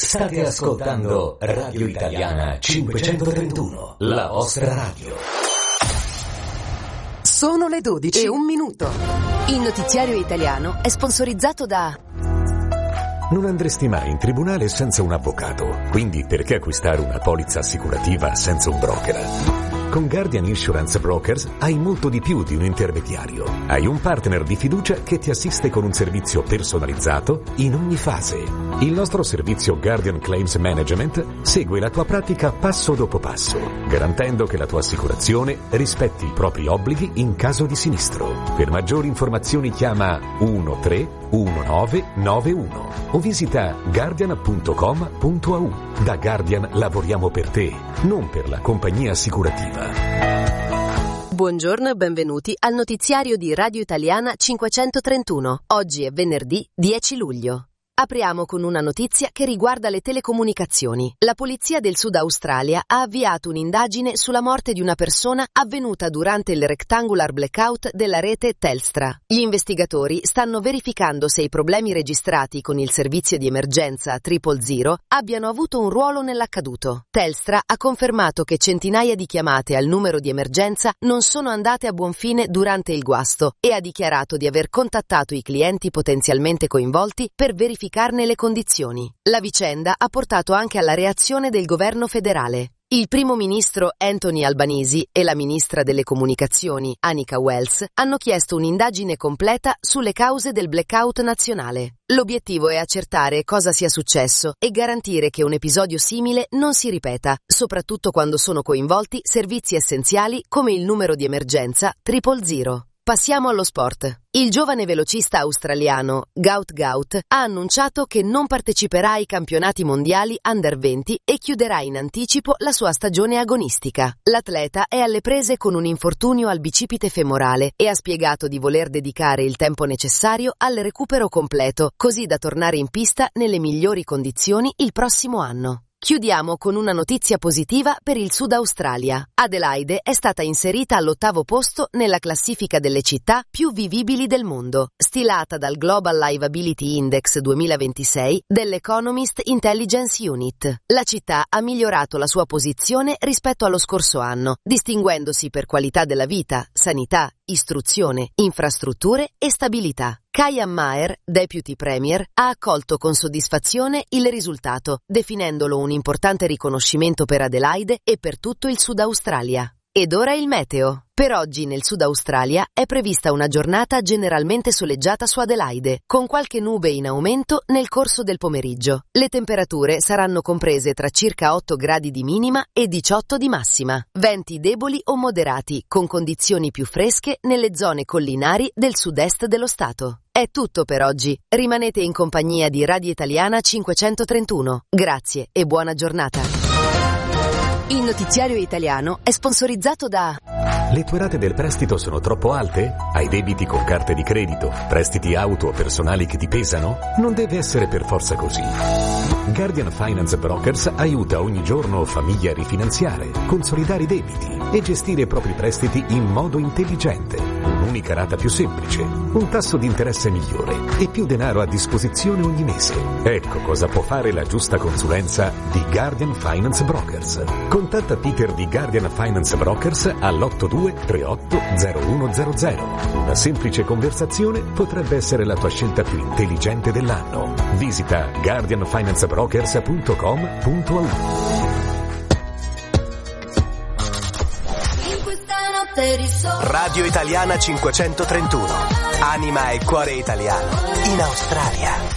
State ascoltando Radio Italiana 531, la vostra radio. Sono le 12:01. Il notiziario italiano è sponsorizzato da... Non andresti mai in tribunale senza un avvocato, quindi perché acquistare una polizza assicurativa senza un broker? Con Guardian Insurance Brokers hai molto di più di un intermediario. Hai un partner di fiducia che ti assiste con un servizio personalizzato in ogni fase. Il nostro servizio Guardian Claims Management segue la tua pratica passo dopo passo, garantendo che la tua assicurazione rispetti i propri obblighi in caso di sinistro. Per maggiori informazioni chiama 131991 o visita guardian.com.au. Da Guardian lavoriamo per te, non per la compagnia assicurativa. Buongiorno e benvenuti al notiziario di Radio Italiana 531. Oggi è venerdì 10 luglio. Apriamo con una notizia che riguarda le telecomunicazioni. La polizia del Sud Australia ha avviato un'indagine sulla morte di una persona avvenuta durante il rectangular blackout della rete Telstra. Gli investigatori stanno verificando se i problemi registrati con il servizio di emergenza 000 abbiano avuto un ruolo nell'accaduto. Telstra ha confermato che centinaia di chiamate al numero di emergenza non sono andate a buon fine durante il guasto e ha dichiarato di aver contattato i clienti potenzialmente coinvolti per verificare le condizioni. La vicenda ha portato anche alla reazione del governo federale. Il primo ministro Anthony Albanese e la ministra delle comunicazioni Anika Wells hanno chiesto un'indagine completa sulle cause del blackout nazionale. L'obiettivo è accertare cosa sia successo e garantire che un episodio simile non si ripeta, soprattutto quando sono coinvolti servizi essenziali come il numero di emergenza 000. Passiamo allo sport. Il giovane velocista australiano Gout Gout ha annunciato che non parteciperà ai campionati mondiali Under 20 e chiuderà in anticipo la sua stagione agonistica. L'atleta è alle prese con un infortunio al bicipite femorale e ha spiegato di voler dedicare il tempo necessario al recupero completo, così da tornare in pista nelle migliori condizioni il prossimo anno. Chiudiamo con una notizia positiva per il Sud Australia. Adelaide è stata inserita all'8° posto nella classifica delle città più vivibili del mondo, stilata dal Global Livability Index 2026 dell'Economist Intelligence Unit. La città ha migliorato la sua posizione rispetto allo scorso anno, distinguendosi per qualità della vita, sanità, istruzione, infrastrutture e stabilità. Kyan Maher, Deputy Premier, ha accolto con soddisfazione il risultato, definendolo un importante riconoscimento per Adelaide e per tutto il Sud Australia. Ed ora il meteo. Per oggi nel Sud Australia è prevista una giornata generalmente soleggiata su Adelaide, con qualche nube in aumento nel corso del pomeriggio. Le temperature saranno comprese tra circa 8 gradi di minima e 18 di massima. Venti deboli o moderati, con condizioni più fresche nelle zone collinari del sud-est dello stato. È tutto per oggi. Rimanete in compagnia di Radio Italiana 531. Grazie e buona giornata. Il notiziario italiano è sponsorizzato da... Le tue rate del prestito sono troppo alte? Hai debiti con carte di credito? Prestiti auto o personali che ti pesano? Non deve essere per forza così. Guardian Finance Brokers aiuta ogni giorno famiglie a rifinanziare, consolidare i debiti e gestire i propri prestiti in modo intelligente. Un'unica rata più semplice, un tasso di interesse migliore e più denaro a disposizione ogni mese. Ecco cosa può fare la giusta consulenza di Guardian Finance Brokers. Contatta Peter di Guardian Finance Brokers all'82 38 0100. Una semplice conversazione potrebbe essere la tua scelta più intelligente dell'anno. Visita guardianfinancebrokers.com.au. Radio Italiana 531. Anima e cuore italiano in Australia.